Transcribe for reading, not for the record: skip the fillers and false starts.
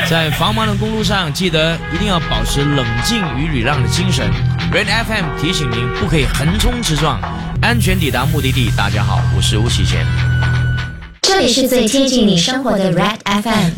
在繁忙的公路上，记得一定要保持冷静与礼让的精神。Red FM 提醒您，不可以横冲直撞，安全抵达目的地。大家好，我是吴启贤。 这里是最贴近你生活的 Red FM。